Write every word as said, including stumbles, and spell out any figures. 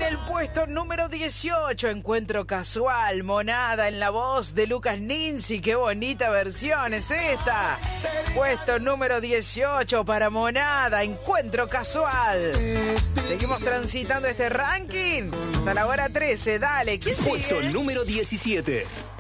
el puesto número dieciocho, Encuentro Casual, Monada en la voz de Lucas Ninzi. Qué bonita versión es esta. Puesto número dieciocho para Monada, Encuentro Casual. Seguimos transitando este ranking hasta la hora trece. Dale, ¿quién sigue? Puesto número diecisiete.